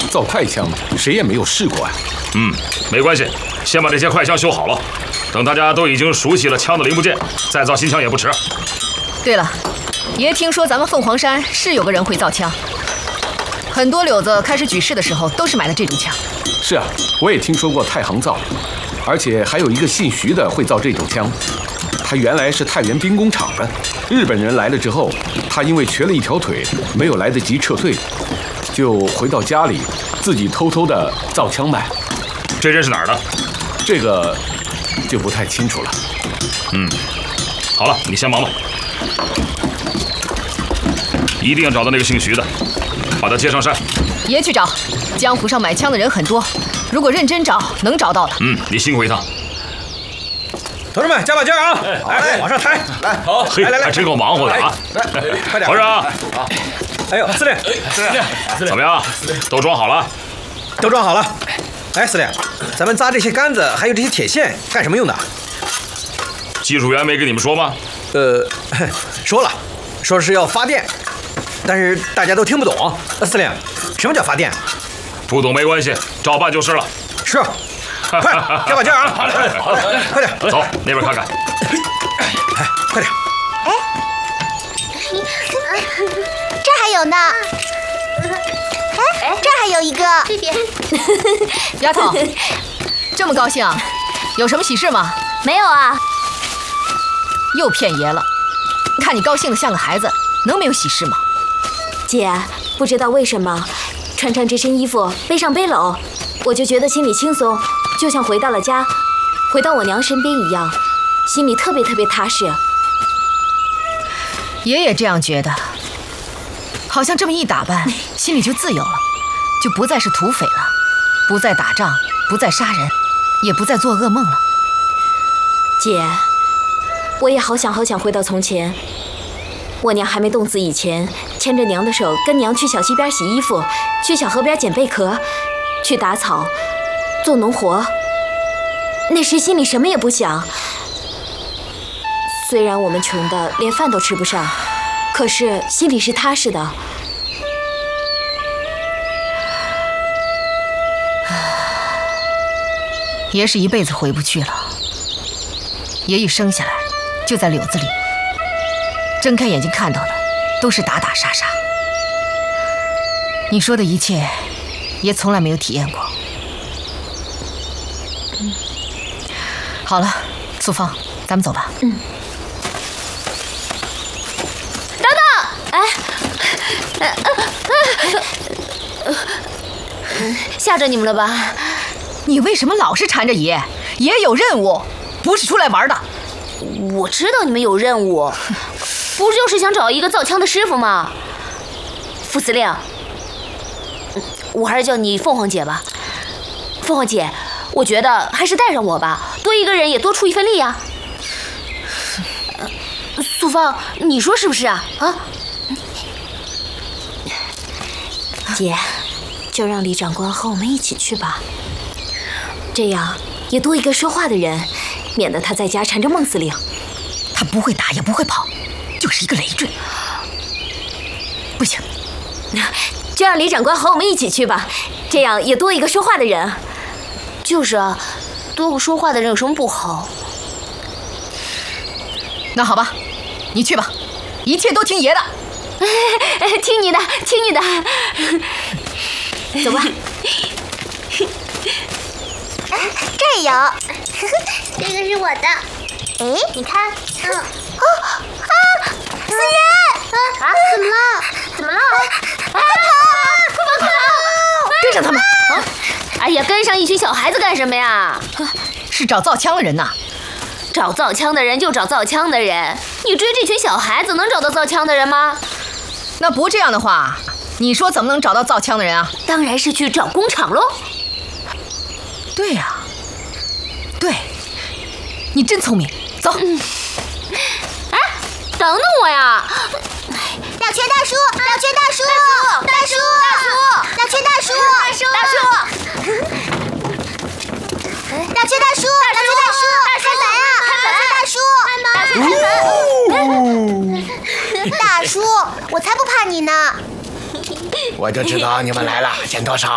造快枪谁也没有试过呀。 没关系，先把这些快枪修好了，等大家都已经熟悉了枪的零部件，再造新枪也不迟。 对了，爷听说咱们凤凰山是有个人会造枪，很多柳子开始举事的时候都是买的这种枪。 是啊，我也听说过太行造，而且还有一个姓徐的会造这种枪。他原来是太原兵工厂的，日本人来了之后，他因为瘸了一条腿，没有来得及撤退，就回到家里自己偷偷的造枪卖。 这人是哪儿的？ 这个就不太清楚了。 好了，你先忙吧，一定要找到那个姓徐的，把他接上山。 爷去找，江湖上买枪的人很多，如果认真找，能找到的。 你辛苦一趟。 同志们，加把劲啊！来，往上抬！来，好， 嘿， 来， 还真够忙活的啊！ 来，快点！ 团长， 哎呦，司令， 怎么样？都装好了？ 都装好了。哎，司令，咱们扎这些杆子还有这些铁线干什么用的？ 技术员没跟你们说吗？ 说了，说是要发电，但是大家都听不懂。司令，什么叫发电？ 不懂没关系，照办就是了。 是。快，加把劲啊！快点， 走那边看看。 哎，快点！ 这还有呢。哎，这还有一个。这边。 丫头，这么高兴，有什么喜事吗？ 没有啊。 又骗爷了。看你高兴的像个孩子，能没有喜事吗？ 姐，不知道为什么，穿上这身衣服，背上背篓，我就觉得心里轻松。就像回到了家，回到我娘身边一样，心里特别踏实。 爷也这样觉得，好像这么一打扮，心里就自由了，就不再是土匪了，不再打仗，不再杀人，也不再做噩梦了。 姐，我也好想回到从前。我娘还没冻死以前，牵着娘的手，跟娘去小溪边洗衣服，去小河边捡贝壳，去打草。做农活，那时心里什么也不想。虽然我们穷的连饭都吃不上，可是心里是踏实的。 爷是一辈子回不去了。爷一生下来就在柳子里，睁开眼睛看到的都是打打杀杀。你说的一切，爷从来没有体验过。好了，素芳，咱们走吧。 等等！吓着你们了吧？ 你为什么老是缠着爷？爷有任务，不是出来玩的。 我知道你们有任务，不就是想找一个造枪的师傅吗？副司令，我还是叫你凤凰姐吧。凤凰姐，我觉得还是带上我吧，多一个人也多出一份力呀。素芳，你说是不是啊？啊？ 姐，就让李长官和我们一起去吧，这样也多一个说话的人，免得他在家缠着孟司令。 他不会打也不会跑，就是一个累赘。不行， 就让李长官和我们一起去吧，这样也多一个说话的人。 就是啊，多个说话的人有什么不好？ 那好吧，你去吧，一切都听爷的。 听你的，听你的。 走吧。 这有，这个是我的。哎，你看，司人！啊，怎么了？怎么了？快跑！ 跟上他们！啊！ 哎呀，跟上一群小孩子干什么呀？ 是找造枪的人呐。 找造枪的人就找造枪的人，你追这群小孩子能找到造枪的人吗？ 那不这样的话，你说怎么能找到造枪的人啊？ 当然是去找工厂喽。 对呀，对，你真聪明。走。 哎，等等我呀！ 大缺大叔，大缺大叔，大叔，大缺大叔， 大叔， 大缺大叔，开门啊！大缺大叔，大叔，我才不怕你呢！ 我就知道你们来了，先多少。